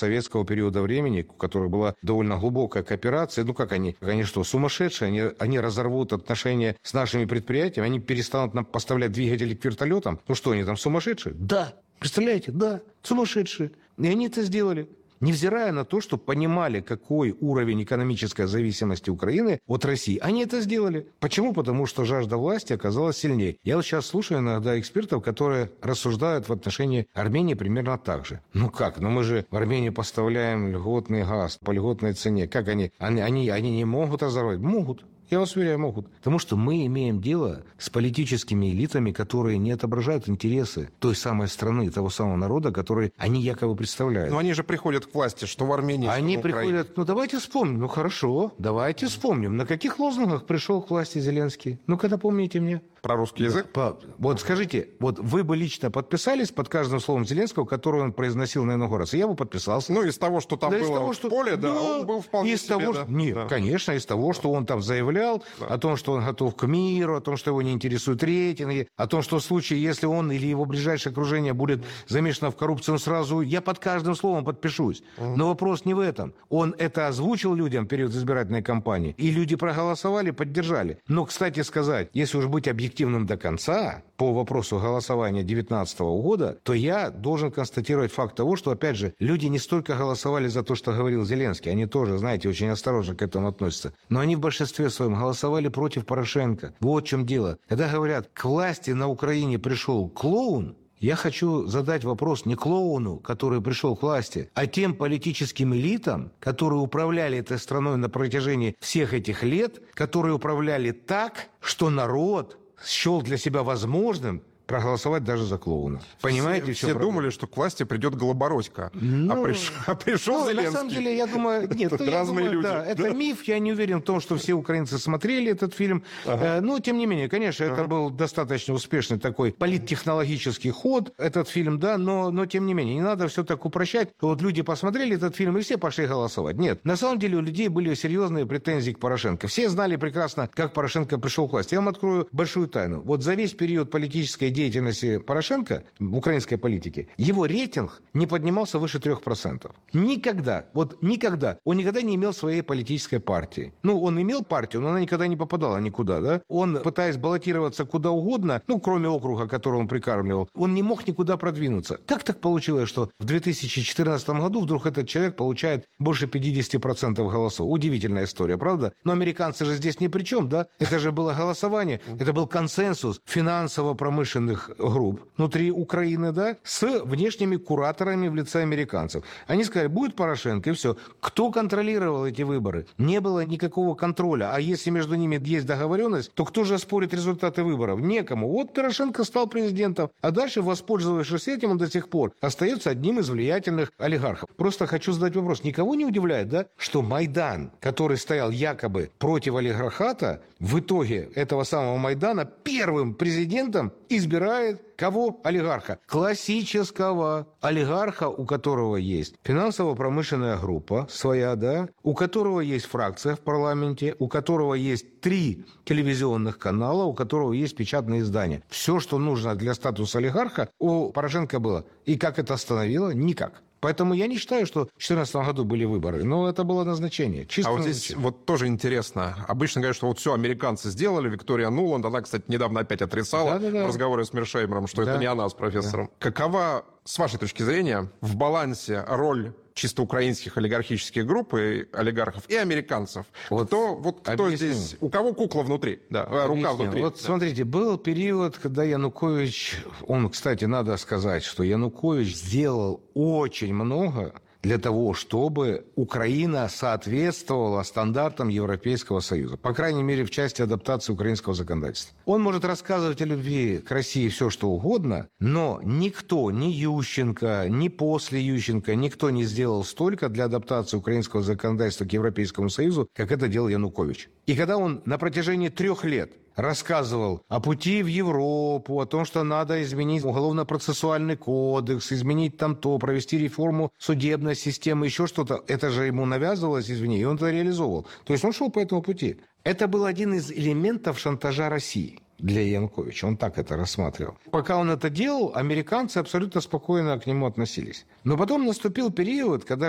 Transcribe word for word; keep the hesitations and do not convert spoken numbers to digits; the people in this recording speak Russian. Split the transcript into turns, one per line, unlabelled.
советского периода времени, у которых была довольно глубокая кооперация. Ну как они? Они что, сумасшедшие? Они, они разорвут отношения с нашими предприятиями? Они перестанут нам поставлять двигатели к вертолетам? Ну что, они там сумасшедшие? Да. Представляете? Да. Сумасшедшие. И они это сделали. Невзирая на то, что понимали, какой уровень экономической зависимости Украины от России, они это сделали. Почему? Потому что жажда власти оказалась сильнее. Я вот сейчас слушаю иногда экспертов, которые рассуждают в отношении Армении примерно так же. Ну как? Ну мы же в Армению поставляем льготный газ по льготной цене. Как они? Они, они, они не могут разорвать? Могут. Я вас уверяю, могут. Потому что мы имеем дело с политическими элитами, которые не отображают интересы той самой страны, того самого народа, который они якобы представляют.
Но они же приходят к власти, что в Армении, что
Они
в Украине.
приходят... Ну, давайте вспомним. Ну, хорошо. Давайте вспомним. На каких лозунгах пришел к власти Зеленский? Ну-ка, напомните мне.
Про русский язык?
Да. Вот скажите, вот вы бы лично подписались под каждым словом Зеленского, которое он произносил на инаугурации? Я бы подписался.
Ну, из того, что там
да,
было
того,
в
что...
поле, да,
да,
он был вполне
из
себе,
того,
да.
Что... Нет,
да.
конечно, из того, что он там заявлял, да. О том, что он готов к миру, о том, что его не интересуют рейтинги, о том, что в случае, если он или его ближайшее окружение будет замешано в коррупции, он сразу... Я под каждым словом подпишусь. Mm-hmm. Но вопрос не в этом. Он это озвучил людям в период избирательной кампании, и люди проголосовали, поддержали. Но, кстати сказать, если уж быть объективным до конца, по вопросу голосования две тысячи девятнадцатого года, то я должен констатировать факт того, что, опять же, люди не столько голосовали за то, что говорил Зеленский, они тоже, знаете, очень осторожно к этому относятся, но они в большинстве своем голосовали против Порошенко. Вот в чем дело. Когда говорят, к власти на Украине пришел клоун, я хочу задать вопрос не клоуну, который пришел к власти, а тем политическим элитам, которые управляли этой страной на протяжении всех этих лет, которые управляли так, что народ счел для себя возможным проголосовать даже за клоуна. Понимаете?
Все, все думали, что к власти придет Голобородько, ну, а, приш... а пришел
ну,
Зеленский.
На самом деле, я думаю, нет, ну, я думаю, люди. Да, это да. миф, я не уверен в том, что все украинцы смотрели этот фильм. Ага. Э, но, тем не менее, конечно, ага. это был достаточно успешный такой политтехнологический ход, этот фильм, да, но, но тем не менее, не надо все так упрощать. Вот люди посмотрели этот фильм, и все пошли голосовать. Нет, на самом деле у людей были серьезные претензии к Порошенко. Все знали прекрасно, как Порошенко пришел к власти. Я вам открою большую тайну. Вот за весь период политической деятельности деятельности Порошенко в украинской политике, его рейтинг не поднимался выше трех процентов. Никогда, вот никогда. Он никогда не имел своей политической партии. Ну, он имел партию, но она никогда не попадала никуда, да. Он, пытаясь баллотироваться куда угодно, ну, кроме округа, который он прикармливал, он не мог никуда продвинуться. Как так получилось, что в две тысячи четырнадцатом году вдруг этот человек получает больше пятьдесят процентов голосов? Удивительная история, правда? Но американцы же здесь ни при чем, да? Это же было голосование, это был консенсус финансово-промышленных групп внутри Украины, да, с внешними кураторами в лице американцев. Они сказали, будет Порошенко, и все. Кто контролировал эти выборы? Не было никакого контроля. А если между ними есть договоренность, то кто же оспорит результаты выборов? Некому. Вот Порошенко стал президентом, а дальше, воспользовавшись этим, он до сих пор остается одним из влиятельных олигархов. Просто хочу задать вопрос. Никого не удивляет, да, что Майдан, который стоял якобы против олигархата, в итоге этого самого Майдана первым президентом избирает кого? Олигарха. Классического олигарха, у которого есть финансово-промышленная группа своя, да, у которого есть фракция в парламенте, у которого есть три телевизионных канала, у которого есть печатные издания. Все, что нужно для статуса олигарха, у Порошенко было. И как это остановило? Никак. Поэтому я не считаю, что в две тысячи четырнадцатом году были выборы, но это было назначение. Чисто
а вот здесь вот тоже интересно. Обычно говорят, что вот все американцы сделали, Виктория Нуланд, она, кстати, недавно опять отрицала да-да-да. в разговоре с Мершеймером, что да. это не она с профессором. Да. Какова, с вашей точки зрения, в балансе роль чисто украинских олигархических групп и олигархов и американцев? Вот кто, вот кто здесь, у кого кукла внутри? Да, рука внутри.
Вот
да.
смотрите, был период, когда Янукович, он, кстати, надо сказать, что Янукович сделал очень много для того, чтобы Украина соответствовала стандартам Европейского Союза. По крайней мере, в части адаптации украинского законодательства. Он может рассказывать о любви к России все, что угодно, но никто, ни Ющенко, ни после Ющенко, никто не сделал столько для адаптации украинского законодательства к Европейскому Союзу, как это делал Янукович. И когда он на протяжении трех лет рассказывал о пути в Европу, о том, что надо изменить уголовно-процессуальный кодекс, изменить там то, провести реформу судебной системы, еще что-то. Это же ему навязывалось, извини, и он это реализовывал. То есть он шел по этому пути. Это был один из элементов шантажа России для Януковича. Он так это рассматривал. Пока он это делал, американцы абсолютно спокойно к нему относились. Но потом наступил период, когда